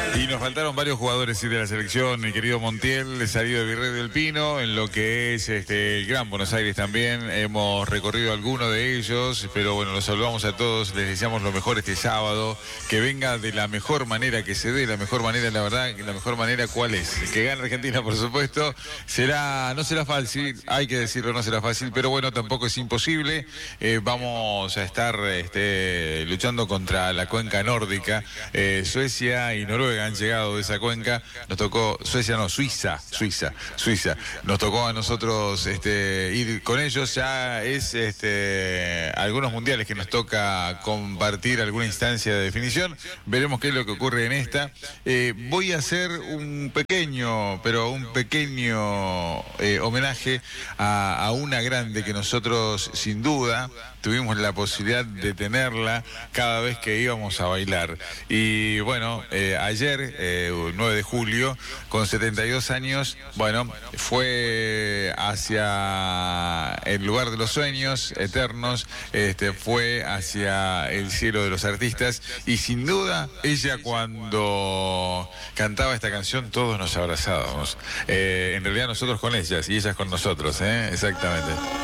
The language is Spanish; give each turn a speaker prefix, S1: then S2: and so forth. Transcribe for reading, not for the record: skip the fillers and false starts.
S1: Y nos faltaron varios jugadores de la selección, mi querido Montiel, salido de Virrey del Pino, en lo que es el Gran Buenos Aires también. Hemos recorrido algunos de ellos, pero bueno, los saludamos a todos, les deseamos lo mejor este sábado, que venga de la mejor manera que se dé, la mejor manera, la verdad, la mejor manera, ¿cuál es? Que gane Argentina, por supuesto. No será fácil, hay que decirlo, no será fácil, pero bueno, tampoco es imposible. Vamos a estar luchando contra la cuenca nórdica. Suecia y Noruega han llegado de esa cuenca. Nos tocó, Suiza. Nos tocó a nosotros ir con ellos. Ya es algunos mundiales que nos toca compartir alguna instancia de definición. Veremos qué es lo que ocurre en esta. Voy a hacer un pequeño homenaje a una grande que nosotros sin duda tuvimos la posibilidad de tenerla cada vez que íbamos a bailar. Y bueno, ayer, 9 de julio, con 72 años, bueno, fue hacia el lugar de los sueños eternos, fue hacia el cielo de los artistas, y sin duda, ella cuando cantaba esta canción, todos nos abrazábamos. En realidad nosotros con ellas y ellas con nosotros, exactamente.